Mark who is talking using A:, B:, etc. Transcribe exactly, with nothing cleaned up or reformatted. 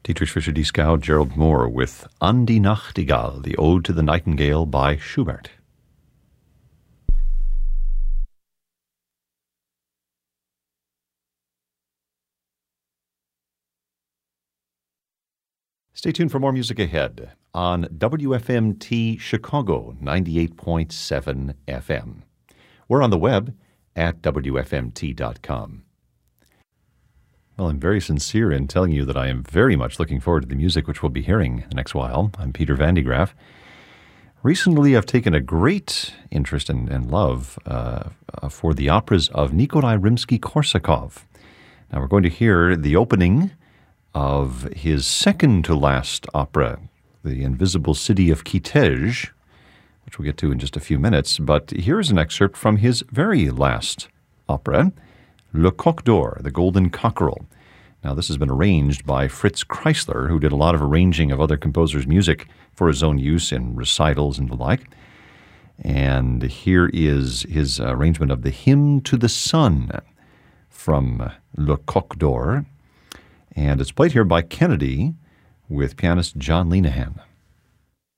A: Dietrich Fischer-Dieskau, Gerald Moore with An die Nachtigall, the Ode to the Nightingale by Schubert. Stay tuned for more music ahead on W F M T Chicago, ninety-eight point seven F M. We're on the web at W F M T dot com. Well, I'm very sincere in telling you that I am very much looking forward to the music which we'll be hearing the next while. I'm Peter Van de Graaff. Recently, I've taken a great interest and, and love uh, for the operas of Nikolai Rimsky-Korsakov. Now, we're going to hear the opening of his second-to-last opera, The Invisible City of Kitezh, which we'll get to in just a few minutes. But here's an excerpt from his very last opera, Le Coq d'Or, The Golden Cockerel. Now, this has been arranged by Fritz Kreisler, who did a lot of arranging of other composers' music for his own use in recitals and the like. And here is his arrangement of the Hymn to the Sun from Le Coq d'Or. And it's played here by Kennedy with pianist John Linehan.